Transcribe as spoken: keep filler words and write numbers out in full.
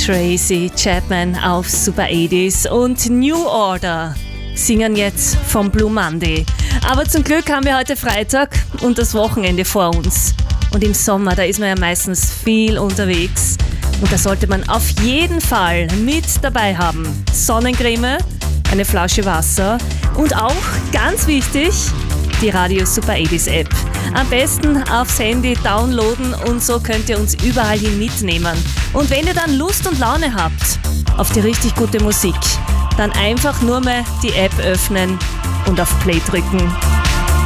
Tracy Chapman auf Super achtziger und New Order singen jetzt vom Blue Monday. Aber zum Glück haben wir heute Freitag und das Wochenende vor uns. Und im Sommer, da ist man ja meistens viel unterwegs. Und da sollte man auf jeden Fall mit dabei haben Sonnencreme, eine Flasche Wasser und auch, ganz wichtig, die Radio Super achtziger App. Am besten aufs Handy downloaden und so könnt ihr uns überall hin mitnehmen. Und wenn ihr dann Lust und Laune habt auf die richtig gute Musik, dann einfach nur mal die App öffnen und auf Play drücken.